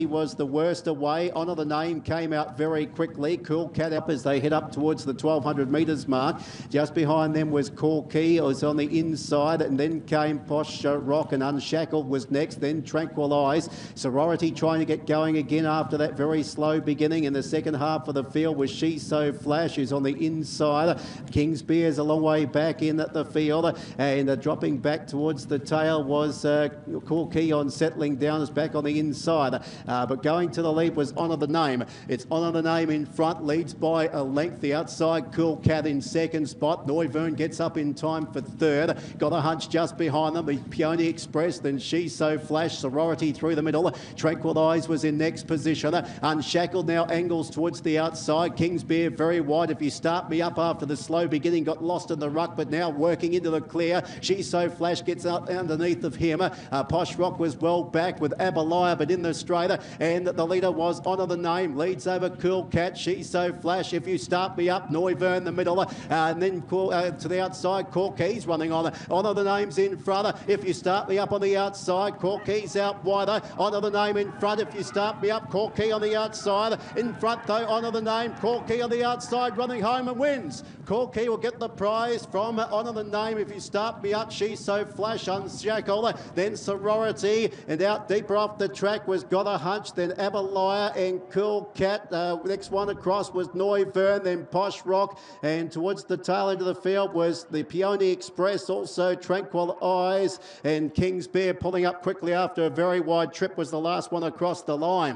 was the worst away. Honour the Name came out very quickly. Cool Cat up as they head up towards the 1200 metres mark. Just behind them was Corky. It was on the inside, and then came Posh Rock, and Unshackled was next. Then Tranquil Eyes. Sorority trying to get going again after that very slow beginning. In the second half of the field was She So Flash, who's on the inside. King's Beer's a long way back in at the field, and dropping back towards the tail was Corky on settling down, is back on the inside. But going to the lead was Honour the Name. It's Honour the Name in front, leads by a length. The outside, Cool Cat in second spot. Noivern gets up in time for third. Got a hunch just behind them. Peony Express, then She So Flash. Sorority through the middle. Tranquil Eyes was in next position. Unshackled now angles towards the outside. King's Beer very wide. If you start me up after the slow beginning, got lost in the ruck, but now working into the clear. She So Flash gets up underneath of him. Posh Rock was well back with Abalaya, but in the straighter. And the leader was Honour the Name, leads over Cool Cat. She So Flash, If You Start Me Up, Noivern the middle, and then to the outside, Corky's running on. Honour the Name's in front. If You Start Me Up on the outside, Corky's out wider. Honour the Name in front. If You Start Me Up, Corky on the outside. In front though, Honour the Name, Corky on the outside, running home and wins. Corky will get the prize from Honour the Name. If You Start Me Up, She So Flash, Unshackled, then Sorority, and out deeper off the track was Got a Hunch, then Abalaya and Cool Cat. Next one across was Noivern, then Posh Rock, and towards the tail end of the field was the Peony Express, also Tranquil Eyes, and King's Beer pulling up quickly after a very wide trip was the last one across the line.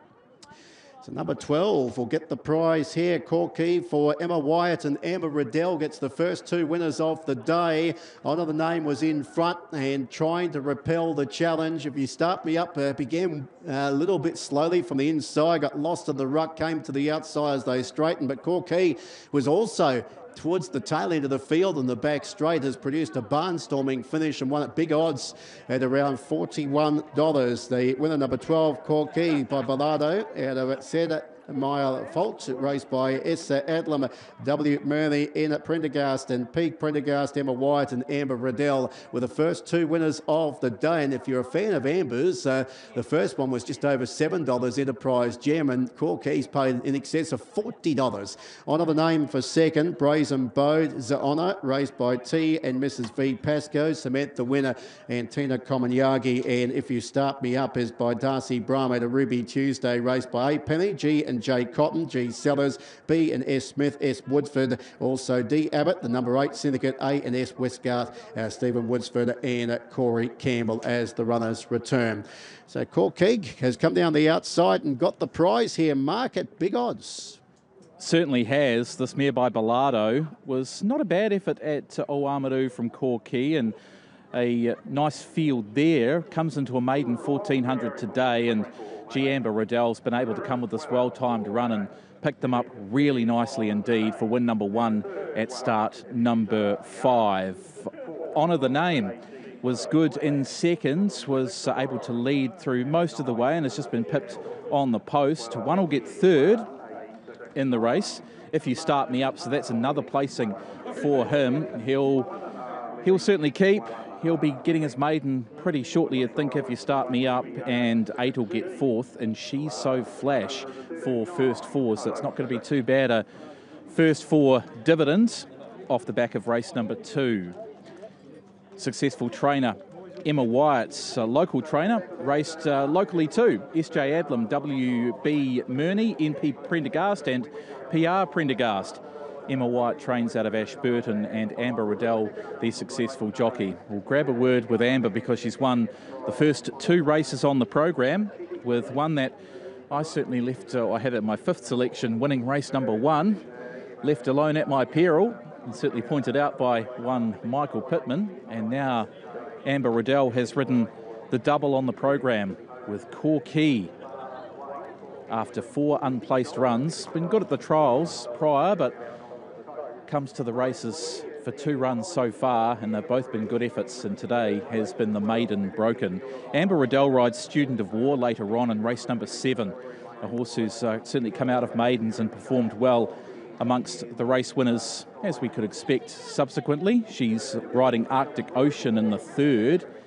So number 12 will get the prize here. Corky for Emma Wyatt, and Amber Riddell gets the first two winners of the day. Honour the Name was in front and trying to repel the challenge. If You Start Me Up began a little bit slowly from the inside, got lost in the ruck, came to the outside as they straightened, but Corky was also towards the tail end of the field, and the back straight has produced a barnstorming finish and won at big odds at around $41. The winner, number 12, Corky by Bellado, out of Seda Mile Fault, raced by S. Adlam, W. Murney in Prendergast, and Peak Prendergast, Emma Wyatt and Amber Riddell were the first two winners of the day. And if you're a fan of Amber's, the first one was just over $7 Enterprise Gem, and Corky's paid in excess of $40. Honour the Name for second, Brazen Bow, Honour, raced by T and Mrs. V. Pascoe, Cement the winner, and Tina Komanyagi. And If You Start Me Up is by Darcy Brahma to Ruby Tuesday, raced by A. Penny, G and J Cotton, G Sellers, B and S Smith, S Woodford, also D Abbott, the number 8 Syndicate, A and S Westgarth, Stephen Woodsford and Corey Campbell as the runners return. So Corky has come down the outside and got the prize here, Mark, at big odds. Certainly has. This mare by Bellado was not a bad effort at Oamaru from Corky, and a nice field there. Comes into a maiden 1400 today, and Amber Riddell's been able to come with this well-timed run and pick them up really nicely indeed for win number 1 at start number 5. Honour the Name was good in seconds, was able to lead through most of the way, and has just been pipped on the post. One will get third in the race, If You Start Me Up, so that's another placing for him. He'll certainly keep. He'll be getting his maiden pretty shortly, I think, If You Start Me Up, and 8 will get fourth, and She's So Flash for first four. So it's not going to be too bad a first four dividends off the back of race number 2. Successful trainer, Emma Wyatt's a local trainer, raced locally too. S.J. Adlam, W.B. Murney, N.P. Prendergast and P.R. Prendergast. Emma Wyatt trains out of Ashburton, and Amber Riddell, the successful jockey. We'll grab a word with Amber because she's won the first 2 races on the program, with one that I certainly left, I had at my 5th selection, winning race number 1, left alone at my peril, and certainly pointed out by one Michael Pittman. And now Amber Riddell has ridden the double on the program with Corky after 4 unplaced runs. Been good at the trials prior, but comes to the races for 2 runs so far, and they've both been good efforts, and today has been the maiden broken. Amber Riddell rides Student of War later on in race number 7, a horse who's certainly come out of maidens and performed well amongst the race winners, as we could expect subsequently. She's riding Arctic Ocean in the 3rd,